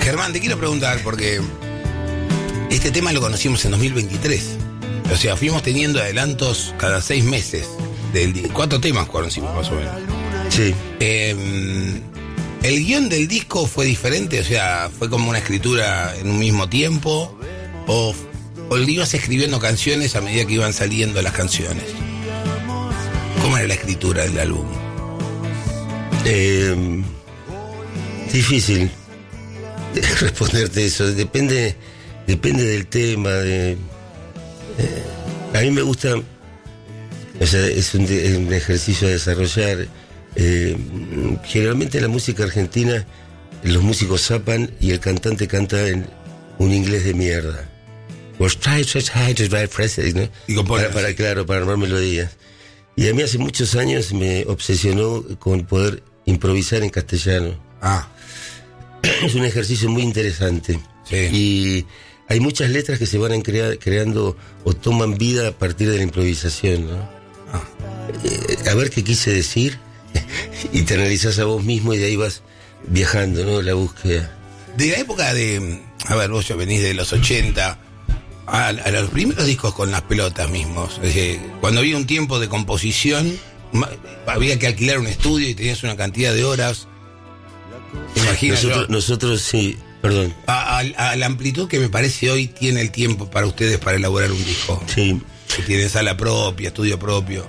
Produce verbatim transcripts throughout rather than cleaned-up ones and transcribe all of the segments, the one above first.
Germán, te quiero preguntar, porque este tema lo conocimos en dos mil veintitrés. O sea, fuimos teniendo adelantos cada seis meses. Del, cuatro temas conocimos más o menos. Sí. Eh, ¿El guión del disco fue diferente? O sea, ¿fue como una escritura en un mismo tiempo? ¿O, o ibas escribiendo canciones a medida que iban saliendo las canciones? ¿Cómo era la escritura del álbum? Eh, difícil responderte eso. Depende, depende del tema. De, eh, a mí me gusta, o sea, es un, es un ejercicio a desarrollar. Eh, generalmente en la música argentina los músicos zapan y el cantante canta en un inglés de mierda. ¿No? Para, para, claro, para armar melodías. Y a mí hace muchos años me obsesionó con poder improvisar en castellano. Ah. Es un ejercicio muy interesante. Sí. Y hay muchas letras que se van crea, creando o toman vida a partir de la improvisación, ¿no? Ah. Eh, a ver qué quise decir y te analizás a vos mismo y de ahí vas viajando, ¿no? La búsqueda. De la época de... A ver, vos ya venís de los ochenta... A, a los primeros discos con las pelotas mismos. Es decir, cuando había un tiempo de composición, había que alquilar un estudio y tenías una cantidad de horas. Imagina nosotros, yo, nosotros sí, perdón. A, a, a la amplitud que me parece hoy tiene el tiempo para ustedes para elaborar un disco. Sí. Que tienen sala propia, estudio propio.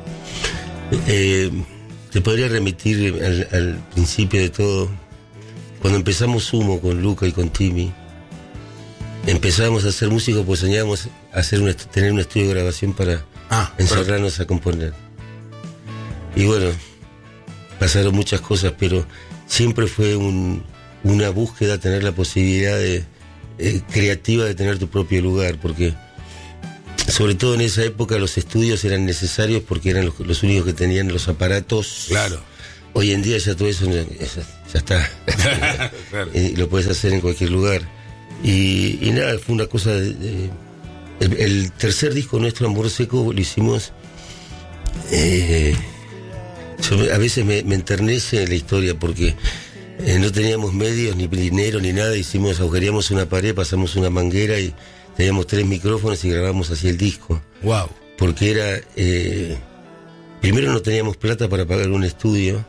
Eh, te podría remitir al, al principio de todo. Cuando empezamos Sumo con Luca y con Timmy, empezábamos a hacer música pues soñábamos hacer un, tener un estudio de grabación para ah, encerrarnos pero... a componer. Y bueno, pasaron muchas cosas, pero siempre fue un, una búsqueda tener la posibilidad de, eh, creativa de tener tu propio lugar, porque sobre todo en esa época los estudios eran necesarios porque eran los, los únicos que tenían los aparatos. Claro. Hoy en día ya todo eso ya, ya está. Claro. Y lo puedes hacer en cualquier lugar. Y, y nada, fue una cosa de, de, el, el tercer disco nuestro, Amor Seco, lo hicimos eh, yo, a veces me, me enternece la historia porque eh, no teníamos medios, ni dinero, ni nada. Hicimos, agujereamos una pared, pasamos una manguera y teníamos tres micrófonos y grabamos así el disco. Wow. Porque era eh, primero no teníamos plata para pagar un estudio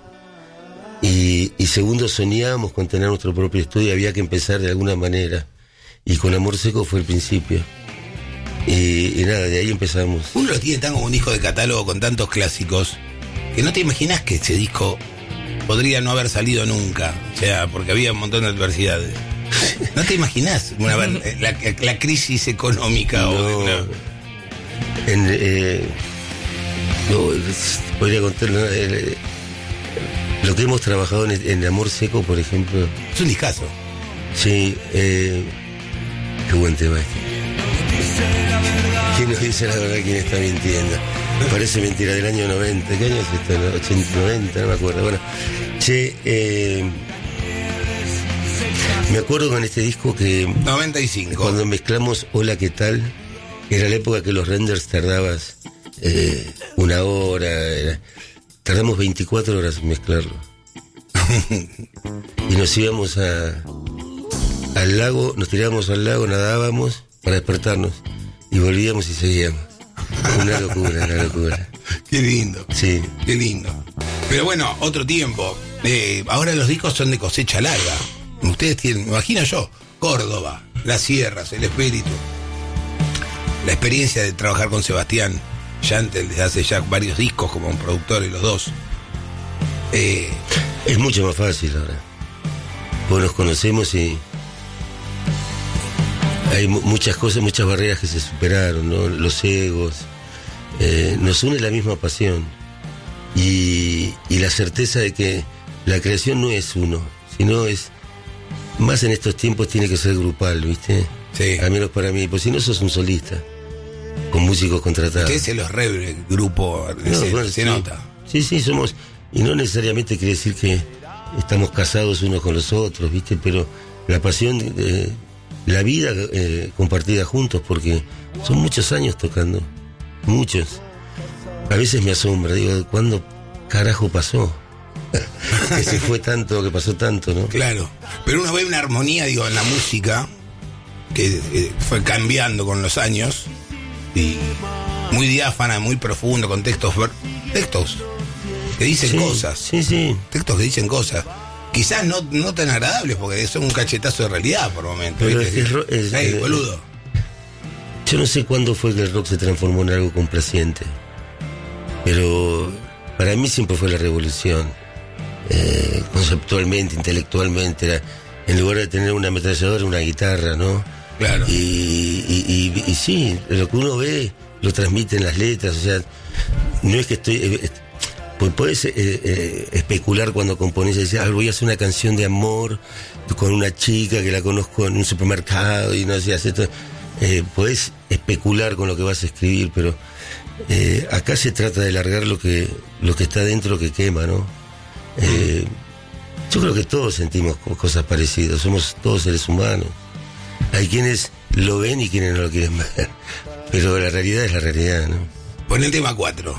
y, y segundo soñábamos con tener nuestro propio estudio. Había que empezar de alguna manera. Y con Amor Seco fue el principio. Y, y nada, de ahí empezamos. Uno lo tiene tan como un disco de catálogo con tantos clásicos que no te imaginas que ese disco podría no haber salido nunca. O sea, porque había un montón de adversidades. ¿No te imaginás una, la, la crisis económica? No, o una... en, eh, no, podría contar, ¿no? El, lo que hemos trabajado en, en Amor Seco, por ejemplo. Es un discazo. Sí, eh, qué buen tema este. ¿Quién nos dice la verdad? ¿Quién está mintiendo? Parece mentira, del año noventa. ¿Qué año es esto? ochenta, noventa, no me acuerdo. Bueno, che, eh, me acuerdo con este disco que noventa y cinco. Cuando mezclamos Hola, ¿qué tal? Era la época que los renders tardabas eh, una hora. Era, tardamos veinticuatro horas en mezclarlo. Y nos íbamos a al lago, nos tirábamos al lago, nadábamos para despertarnos y volvíamos y seguíamos. Una locura, una locura. Qué lindo. Sí. Qué lindo. Pero bueno, otro tiempo. Eh, ahora los discos son de cosecha larga. Ustedes tienen, me imagino yo, Córdoba, Las Sierras, El Espíritu. La experiencia de trabajar con Sebastián Yantl desde hace ya varios discos como un productor y los dos. Eh, es mucho más fácil ahora. Pues nos conocemos y hay muchas cosas, muchas barreras que se superaron, ¿no? Los egos. Eh, nos une la misma pasión y, y la certeza de que la creación no es uno, sino es, más en estos tiempos tiene que ser grupal, ¿viste? Sí. Al menos para mí, pues si no sos un solista, con músicos contratados. Ustedes se los re grupo, no, se, bueno, se sí. nota. Sí, sí, somos, y no necesariamente quiere decir que estamos casados unos con los otros, ¿viste? Pero la pasión, eh, la vida eh, compartida juntos, porque son muchos años tocando, muchos. A veces me asombra, digo, ¿cuándo carajo pasó? que se fue tanto, que pasó tanto, ¿no? Claro. Pero uno ve una armonía, digo, en la música que eh, fue cambiando con los años y muy diáfana, muy profundo, con textos ver- textos que dicen Sí, cosas. Sí, sí. Textos que dicen cosas. Quizás no, no tan agradables, porque son un cachetazo de realidad por momentos. Pero ¿viste? es que ro- es- Ey, eh, boludo. Yo no sé cuándo fue que el rock se transformó en algo complaciente, pero para mí siempre fue la revolución. Eh, conceptualmente, intelectualmente, era, en lugar de tener una ametralladora, una guitarra, ¿no? Claro. Y, y, y, y sí, lo que uno ve lo transmite en las letras, o sea, no es que estoy... Eh, eh, pues puedes eh, eh, especular cuando compones y decir, ah, voy a hacer una canción de amor con una chica que la conozco en un supermercado y no sé, hace esto. Eh, puedes especular con lo que vas a escribir, pero eh, acá se trata de largar lo que lo que está dentro que quema, ¿no? Eh, yo creo que todos sentimos cosas parecidas, somos todos seres humanos. Hay quienes lo ven y quienes no lo quieren ver, pero la realidad es la realidad, ¿no? Pon el tema cuatro.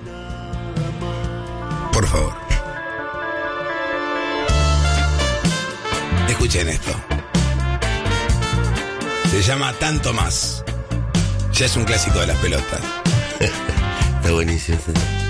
Por favor. Escuchen esto. Se llama Tanto Más. Ya es un clásico de las pelotas. Está buenísimo.